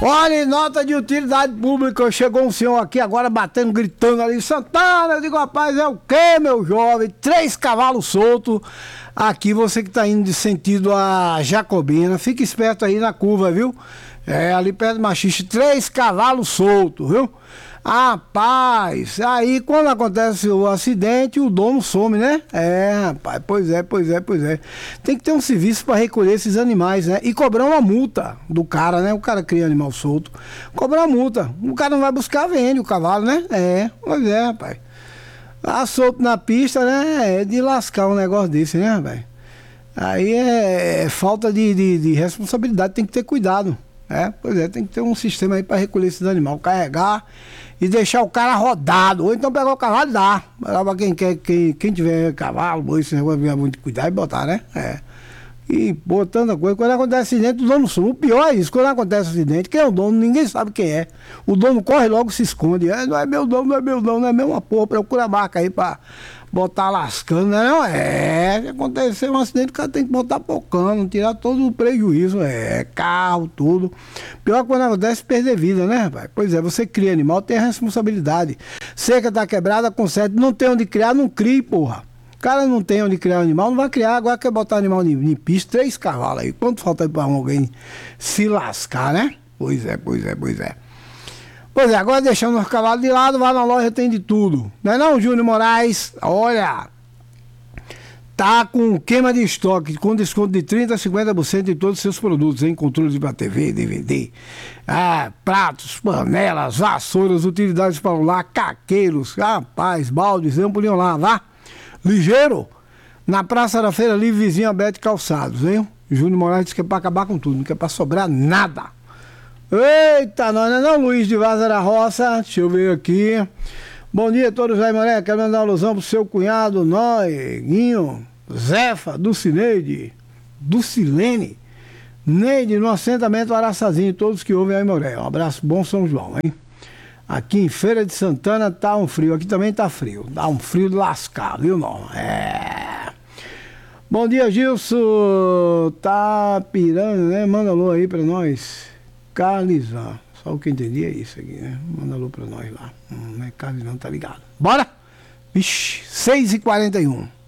Olha, em nota de utilidade pública, chegou um senhor aqui agora batendo, gritando ali, Santana, eu digo, rapaz, é o quê, meu jovem? 3 cavalos soltos. Aqui você que tá indo de sentido a Jacobina, fica esperto aí na curva, viu? É, ali perto do Machixe, 3 cavalos soltos, viu? Rapaz, aí quando acontece o acidente, o dono some, né? É, rapaz, pois é. Tem que ter um serviço para recolher esses animais, né? E cobrar uma multa do cara, né? O cara cria animal solto, cobrar uma multa. O cara não vai buscar, vende o cavalo, né? É, pois é, rapaz. Tá solto na pista, né? É de lascar um negócio desse, né, rapaz? Aí é falta de responsabilidade, tem que ter cuidado. É, pois é, tem que ter um sistema aí para recolher esses animais, carregar e deixar o cara rodado, ou então pegar o cavalo e dar. Pra quem tiver cavalo, esse negócio, muito cuidar e botar, né? É. E pô, tanta coisa. Quando acontece acidente, o dono some. O pior é isso, quando acontece acidente, quem é o dono, ninguém sabe quem é. O dono corre logo, se esconde. É, não é meu dono, não é mesmo, porra, procura a marca aí pra botar lascando, né? Não é. Se acontecer um acidente, o cara tem que botar pocando, tirar todo o prejuízo, carro, tudo. Pior que quando acontece, perder vida, né, rapaz? Pois é, você cria animal, tem a responsabilidade. Cerca tá quebrada, conserta, não tem onde criar, não crie, porra. O cara não tem onde criar animal, não vai criar, agora quer botar animal em pista, 3 cavalos aí. Quanto falta aí pra alguém se lascar, né? Pois é. Pois é, agora deixando os cavalos de lado, vai na loja, tem de tudo. Não é não, Júnior Moraes? Olha, tá com queima de estoque, com desconto de 30% a 50% em todos os seus produtos, hein? Controles para TV, DVD, pratos, panelas, vassouras, utilidades para o lar, caqueiros, rapaz, baldes, não podiam lá, vá. Ligeiro, na Praça da Feira Livre, vizinho Aberto Calçados, hein? Júnior Moraes disse que é para acabar com tudo, não quer para sobrar nada. Eita, não, Luiz de Vaza da Roça, deixa eu ver aqui. Bom dia a todos aí, Moré, quero mandar uma alusão pro seu cunhado, Guinho, Zefa, Dulcineide, Dulcilene, Neide, no assentamento Araçazinho, todos que ouvem aí, Moré. Um abraço, bom São João, hein? Aqui em Feira de Santana tá um frio, aqui também tá frio, dá um frio de lascar, viu, não? Bom dia, Gilson, tá pirando, né? Manda alô aí pra nós. Carlizão, só o que eu entendi é isso aqui, né? Manda alô pra nós lá. Não é Carlizão, tá ligado? Bora? Vixe, 6h41.